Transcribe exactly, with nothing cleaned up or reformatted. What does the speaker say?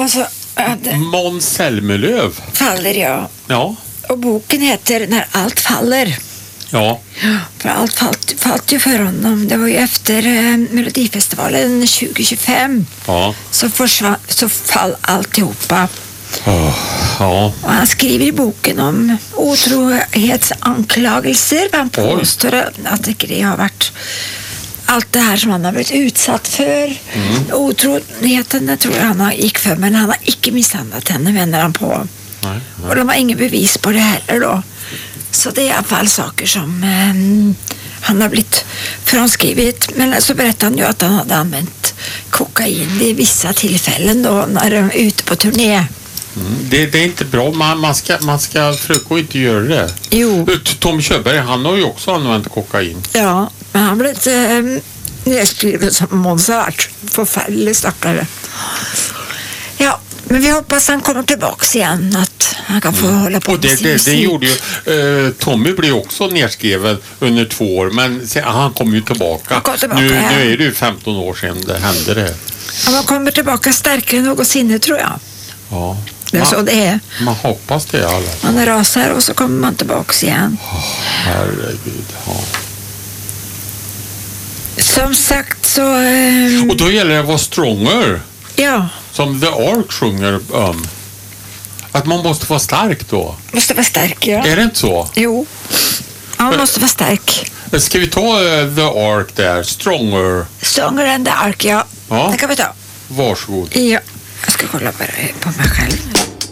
Och så hade... Måns Zelmerlöw. Faller, ja. Ja. Och boken heter När allt faller. Ja. För allt fallt, fallt ju för honom. Det var ju efter eh, Melodifestivalen tjugo tjugofem. Ja. Så, försvann, så fall alltihopa. Oh, ja. Och han skriver i boken om otrohetsanklagelser. Han påstår att det har varit allt det här som han har blivit utsatt för. Mm. Otroheten, det tror jag han har gick för, men han har icke misshandlat henne, vänder han på. Nej, nej. Och de har ingen bevis på det heller då. Så det är i alla fall saker som eh, han har blivit frånskrivit. Men så berättade han ju att han hade använt kokain vid vissa tillfällen då när de är ute på turné. Mm, det, det är inte bra. Man, man, ska, man ska försöka inte göra det. Jo. Tom Körberg, han har ju också använt kokain. Ja, men han blev inte eh, nedskriven som Mozart. Förfärlig stackare. Ja, men vi hoppas han kommer tillbaka igen, att han kan få mm. hålla på och det, med sin det, musik. det gjorde ju, eh, Tommy blev också nedskriven under två år, men sen, han kom ju tillbaka. Kom tillbaka nu, ja. nu är det ju femton år sedan det hände det. Ja, man kommer tillbaka starkare än något sinne, tror jag. Ja. Det är man, så det är. Man hoppas det alla. Man rasar och så kommer man tillbaka igen. Oh, herregud, ja. Som sagt så... Eh, och då gäller det att vara stronger. Ja. Som The Ark sjunger om. Att man måste vara stark då. Måste vara stark, ja. Är det inte så? Jo. Ja, man måste vara stark. Ska vi ta uh, The Ark där? Stronger. Stronger än The Ark, ja. Ja. Det kan vi ta. Varsågod. Ja. Jag ska kolla bara på mig själv.